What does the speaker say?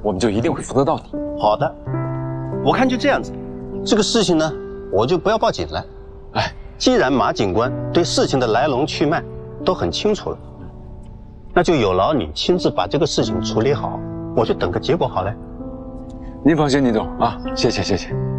我们就一定会负责到底。 好的，我看就这样子，这个事情呢，我就不要报警了。 哎， 既然马警官对事情的来龙去脉都很清楚了，那就有劳你亲自把这个事情处理好，我就等个结果好了。 您放心，倪总啊，谢谢谢谢。